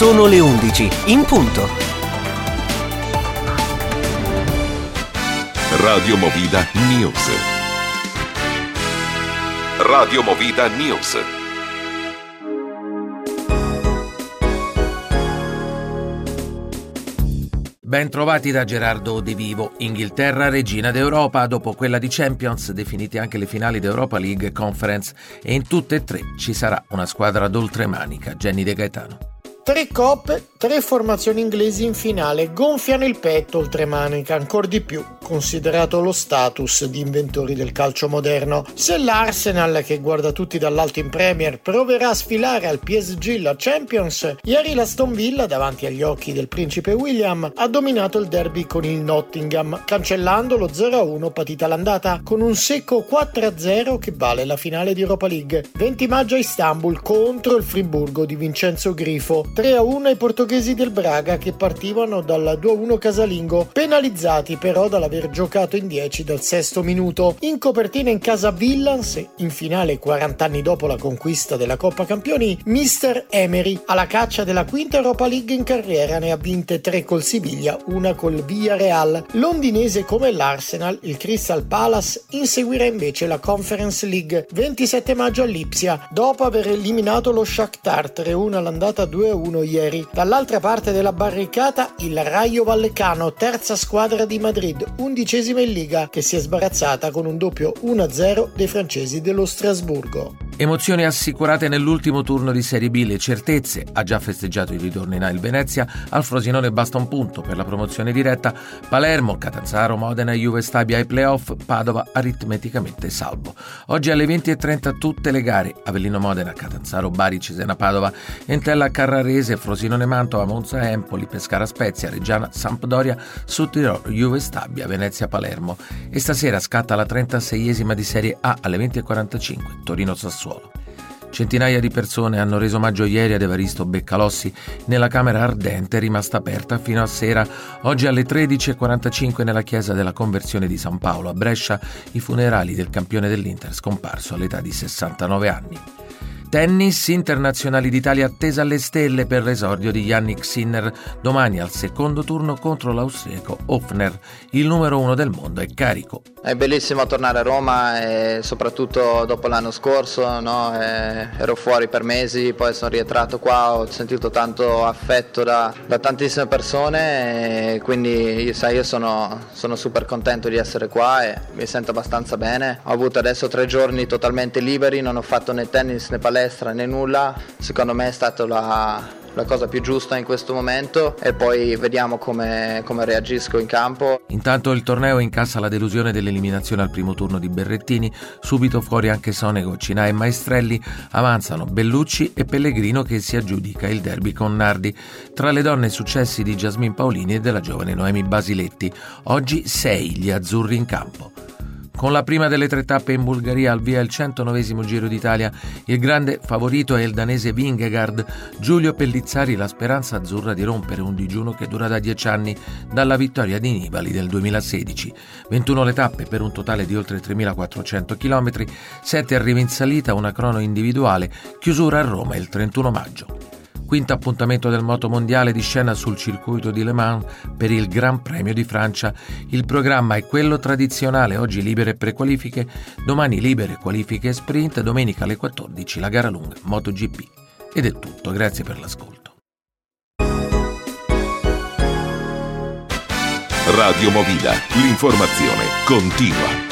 Sono le 11, in punto. Radio Movida News. Radio Movida News. Ben trovati da Gerardo De Vivo. Inghilterra regina d'Europa, dopo quella di Champions, definite anche le finali d'Europa League e Conference, e in tutte e tre ci sarà una squadra d'oltremanica. Jenny De Gaetano. 3 coppe, 3 formazioni inglesi in finale, gonfiano il petto oltremanica ancor di più, considerato lo status di inventori del calcio moderno. Se l'Arsenal, che guarda tutti dall'alto in Premier, proverà a sfilare al PSG la Champions, ieri l'Aston Villa, davanti agli occhi del principe William, ha dominato il derby con il Nottingham, cancellando lo 0-1 patita all'andata con un secco 4-0 che vale la finale di Europa League. 20 maggio a Istanbul contro il Friburgo di Vincenzo Grifo. 3-1 ai portoghesi del Braga, che partivano dal 2-1 casalingo, penalizzati però dall'aver giocato in 10 dal sesto minuto. In copertina in casa Villans, in finale 40 anni dopo la conquista della Coppa Campioni, Mister Emery, alla caccia della quinta Europa League in carriera, ne ha vinte 3 col Siviglia, una col Villarreal. Londinese come l'Arsenal, il Crystal Palace inseguirà invece la Conference League 27 maggio a Lipsia, dopo aver eliminato lo Shakhtar 3-1 all'andata, 2-1 ieri. Dall'altra parte della barricata il Rayo Vallecano, terza squadra di Madrid, 11ª in Liga, che si è sbarazzata con un doppio 1-0 dei francesi dello Strasburgo. Emozioni assicurate nell'ultimo turno di Serie B, le certezze. Ha già festeggiato il ritorno in A il Venezia, al Frosinone basta un punto per la promozione diretta. Palermo, Catanzaro, Modena, Juve Stabia ai playoff, Padova aritmeticamente salvo. Oggi alle 20:30 tutte le gare: Avellino Modena, Catanzaro Bari, Cesena Padova, Entella Carrarese, Frosinone Mantova, Monza Empoli, Pescara Spezia, Reggiana Sampdoria, Sudtirolo Juve Stabia, Venezia Palermo. E stasera scatta la 36esima di Serie A alle 20:45, Torino Sassuolo. Centinaia di persone hanno reso omaggio ieri ad Evaristo Beccalossi nella Camera Ardente, rimasta aperta fino a sera. Oggi alle 13:45 nella chiesa della Conversione di San Paolo a Brescia i funerali del campione dell'Inter scomparso all'età di 69 anni. Tennis, internazionali d'Italia attesa alle stelle per l'esordio di Jannik Sinner domani al secondo turno contro l'austriaco Hofner. Il numero 1 del mondo è carico. È bellissimo tornare a Roma, e soprattutto dopo l'anno scorso, no? Ero fuori per mesi, poi sono rientrato qua, ho sentito tanto affetto da tantissime persone, e quindi io sono super contento di essere qua e mi sento abbastanza bene. Ho avuto adesso 3 giorni totalmente liberi, non ho fatto né tennis né palestra né nulla. Secondo me è stata la cosa più giusta in questo momento, e poi vediamo come reagisco in campo. Intanto il torneo incassa la delusione dell'eliminazione al primo turno di Berrettini, subito fuori anche Sonego, Cinà e Maestrelli, avanzano Bellucci e Pellegrino, che si aggiudica il derby con Nardi. Tra le donne successi di Jasmine Paolini e della giovane Noemi Basiletti. Oggi 6 gli azzurri in campo. Con la prima delle 3 tappe in Bulgaria al via il 109esimo Giro d'Italia, il grande favorito è il danese Vingegaard. Giulio Pellizzari, la speranza azzurra di rompere un digiuno che dura da 10 anni dalla vittoria di Nibali del 2016. 21 le tappe per un totale di oltre 3.400 km, 7 arrivi in salita, una crono individuale, chiusura a Roma il 31 maggio. Quinto appuntamento del moto mondiale di scena sul circuito di Le Mans per il Gran Premio di Francia. Il programma è quello tradizionale: oggi libere prequalifiche, domani libere qualifiche e sprint, domenica alle 14 la gara lunga MotoGP. Ed è tutto, grazie per l'ascolto. Radio Movida, l'informazione continua.